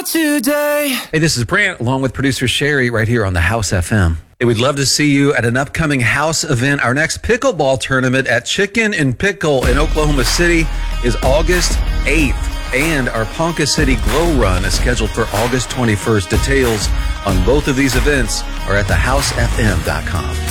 today. Hey, this is Brant, along with producer Sherry, right here on the House FM. Hey, we'd love to see you at an upcoming House event. Our next pickleball tournament at Chicken and Pickle in Oklahoma City is August 8th. And our Ponca City Glow Run is scheduled for August 21st. Details on both of these events are at thehousefm.com.